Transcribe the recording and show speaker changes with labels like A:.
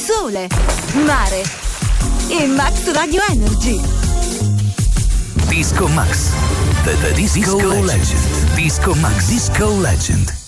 A: sole, mare e Max Radio Energy.
B: Disco Max, the Disco Legend. Disco Max, Disco Legend.